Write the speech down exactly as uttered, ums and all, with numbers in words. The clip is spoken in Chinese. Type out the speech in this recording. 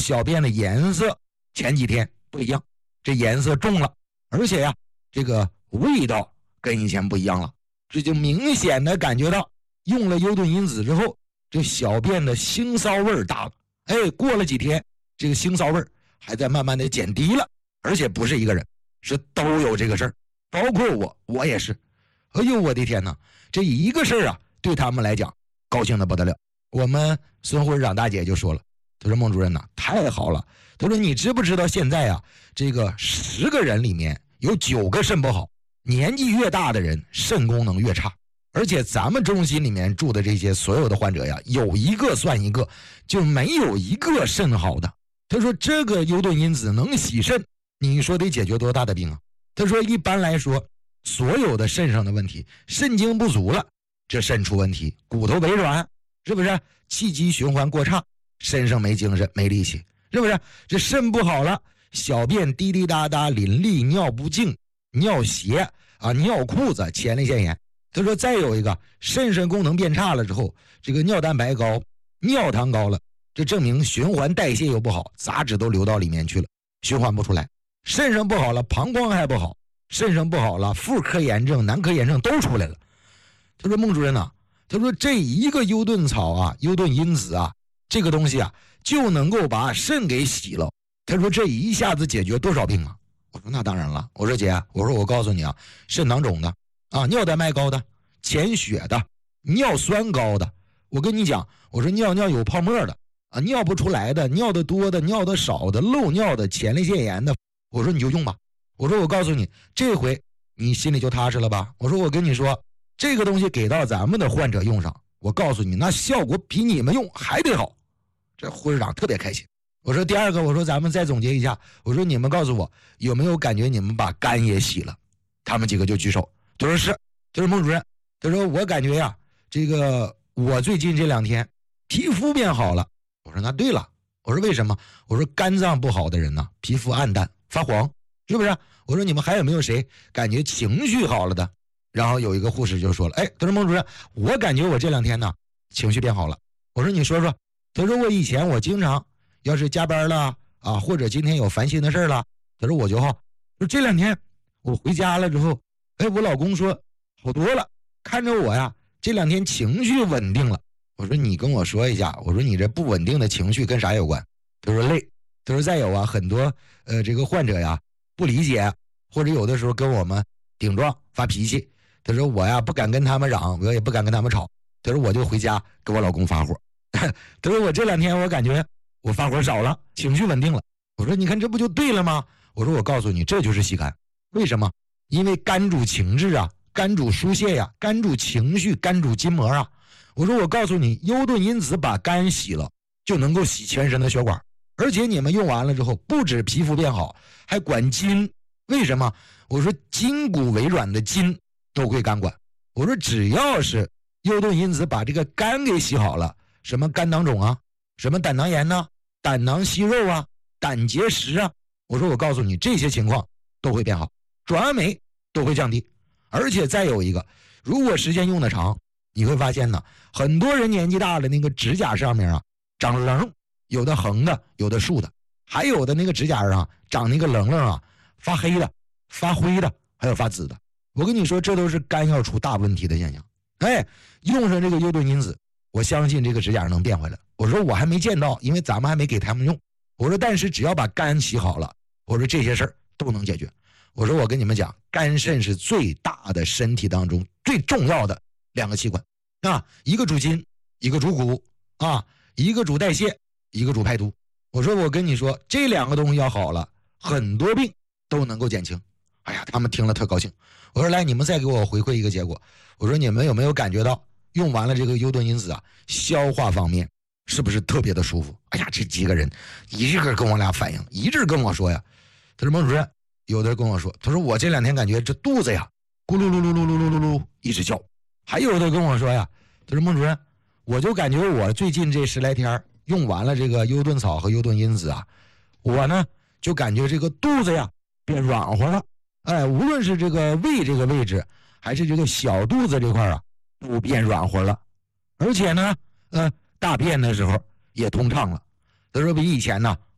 小便的颜色前几天不一样，这颜色重了，而且呀，这个味道跟以前不一样了，这就明显的感觉到用了优盾因子之后，这小便的腥骚味大了。哎，过了几天，这个腥骚味还在慢慢的减低了，而且不是一个人，是都有这个事儿，包括我，我也是。哎呦，我的天哪，这一个事儿啊，对他们来讲高兴的不得了。我们孙护士长大姐就说了，她说孟主任呐，太好了，她说你知不知道现在啊，这个十个人里面有九个肾不好，年纪越大的人肾功能越差，而且咱们中心里面住的这些所有的患者呀，有一个算一个，就没有一个肾好的。他说这个优盾因子能洗肾，你说得解决多大的病啊？他说一般来说，所有的肾上的问题，肾精不足了，这肾出问题，骨头萎软，是不是？气机循环过差，身上没精神没力气，是不是？这肾不好了，小便滴滴答答淋漓，尿不净，尿鞋啊，尿裤子，前列腺炎。他说再有一个，肾肾功能变差了之后，这个尿蛋白高，尿糖高了，这证明循环代谢又不好，杂质都流到里面去了，循环不出来。肾上不好了，膀胱还不好，肾上不好了，妇科炎症、男科炎症都出来了。他说孟主任呐、啊，他说这一个优盾草啊，优盾因子啊，这个东西啊，就能够把肾给洗了。他说这一下子解决多少病啊？我说那当然了。我说姐，我说我告诉你啊，肾囊肿的啊，尿蛋白高的，潜血的，尿酸高的，我跟你讲，我说尿尿有泡沫的啊，尿不出来的，尿的多的，尿的少的，漏尿的，前列腺炎的，我说你就用吧。我说我告诉你，这回你心里就踏实了吧。我说我跟你说，这个东西给到咱们的患者用上，我告诉你，那效果比你们用还得好。这护士长特别开心。我说第二个，我说咱们再总结一下，我说你们告诉我有没有感觉你们把肝也洗了？他们几个就举手，他说是，他说孟主任，他说我感觉呀，这个我最近这两天皮肤变好了。我说那对了，我说为什么？我说肝脏不好的人呢、啊，皮肤暗淡发黄，是不是？我说你们还有没有谁感觉情绪好了的？然后有一个护士就说了，哎，他说孟主任，我感觉我这两天呢情绪变好了。我说你说说。他说我以前我经常要是加班了啊，或者今天有烦心的事了，他说我就好。说这两天我回家了之后，哎，我老公说好多了，看着我呀这两天情绪稳定了。我说你跟我说一下，我说你这不稳定的情绪跟啥有关？他说累。他说再有啊，很多呃这个患者呀不理解，或者有的时候跟我们顶撞发脾气。他说我呀不敢跟他们嚷，我也不敢跟他们吵。他说我就回家跟我老公发火。他说我这两天我感觉我发火少了，情绪稳定了。我说你看这不就对了吗？我说我告诉你，这就是洗肝。为什么？因为肝主情志啊，肝主疏泄呀、啊，肝主情绪，肝主筋膜啊。我说我告诉你，优盾因子把肝洗了，就能够洗全身的血管，而且你们用完了之后，不止皮肤变好，还管筋。为什么？我说筋骨微软的筋都归肝管。我说只要是优盾因子把这个肝给洗好了，什么肝囊肿啊，什么胆囊炎呐、啊，胆囊息肉啊，胆结石啊，我说我告诉你，这些情况都会变好，转氨酶都会降低。而且再有一个，如果时间用得长，你会发现呢，很多人年纪大了，那个指甲上面啊长棱，有的横的，有的竖的，还有的那个指甲上、啊、长那个棱棱啊，发黑的，发灰的，还有发紫的。我跟你说，这都是肝要出大问题的现象。哎，用上这个优盾因子，我相信这个指甲能变回来。我说我还没见到，因为咱们还没给他们用。我说但是只要把肝洗好了，我说这些事儿都能解决。我说我跟你们讲，肝肾是最大的身体当中最重要的两个器官啊，一个主筋，一个主骨啊，一个主代谢，一个主排毒。我说我跟你说，这两个东西要好了，很多病都能够减轻。哎呀，他们听了特高兴。我说来，你们再给我回馈一个结果。我说你们有没有感觉到用完了这个优盾因子啊，消化方面是不是特别的舒服？哎呀，这几个人一个跟我俩反映，一致跟我说呀，他说孟主任，有的人跟我说，他说我这两天感觉这肚子呀咕噜噜噜噜噜噜噜噜一直叫。还有的跟我说呀，他说孟主任，我就感觉我最近这十来天用完了这个优盾草和优盾因子啊，我呢就感觉这个肚子呀变软和了。哎，无论是这个胃这个位置，还是这个小肚子这块啊，都变软和了，而且呢，呃，大便的时候也通畅了。他说比以前呢